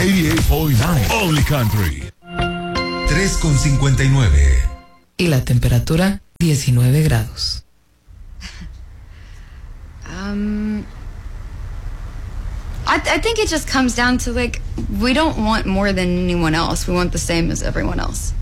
88.9 Only Country. 3:59. Y la temperatura, 19 grados. I think it just comes down to, like, we don't want more than anyone else. We want the same as everyone else.